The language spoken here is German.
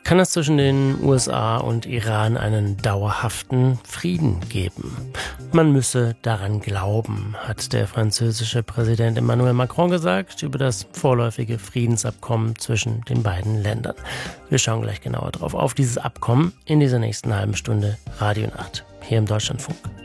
Kann es zwischen den USA und Iran einen dauerhaften Frieden geben? Man müsse daran glauben, hat der französische Präsident Emmanuel Macron gesagt über das vorläufige Friedensabkommen zwischen den beiden Ländern. Wir schauen gleich genauer drauf auf dieses Abkommen in dieser nächsten halben Stunde Radio Nacht hier im Deutschlandfunk.